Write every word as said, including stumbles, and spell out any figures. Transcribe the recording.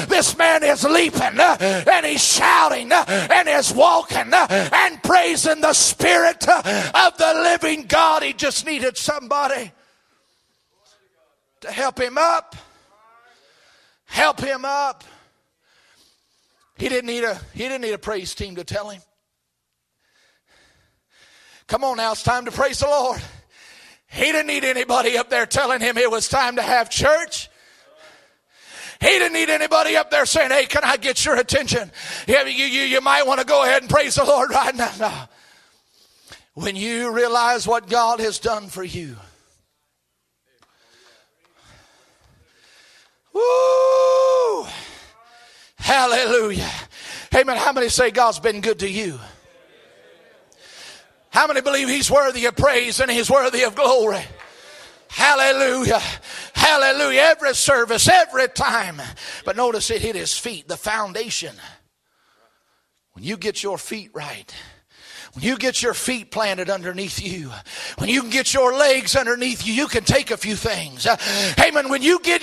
this man is leaping and he's shouting and is walking and praising the Spirit of the living God. He just needed somebody to help him up. Help him up. He didn't need a he didn't need a praise team to tell him. Come on now, it's time to praise the Lord. He didn't need anybody up there telling him it was time to have church. He didn't need anybody up there saying, hey, can I get your attention? Yeah, you, you, you might want to go ahead and praise the Lord right now. No. When you realize what God has done for you. Woo! Hallelujah. Amen. How many say God's been good to you? How many believe he's worthy of praise and he's worthy of glory? Hallelujah. Hallelujah. Every service, every time. But notice it hit his feet, the foundation. When you get your feet right, when you get your feet planted underneath you, when you can get your legs underneath you, you can take a few things. Uh, amen. When you get